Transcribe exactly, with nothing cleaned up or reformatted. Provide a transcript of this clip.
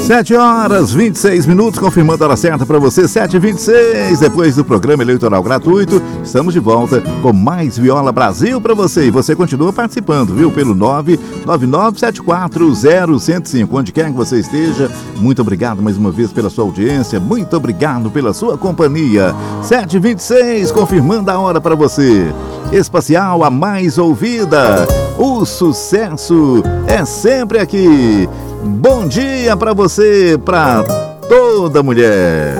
sete horas, vinte e seis minutos, confirmando a hora certa para você, sete e vinte e seis. Depois do programa eleitoral gratuito, estamos de volta com mais Viola Brasil para você. E você continua participando, viu? Pelo nove nove nove sete quatro zero um zero cinco. Onde quer que você esteja, muito obrigado mais uma vez pela sua audiência, muito obrigado pela sua companhia. sete e vinte e seis, confirmando a hora para você. Espacial, a mais ouvida. O sucesso é sempre aqui. Bom dia para você, para toda mulher.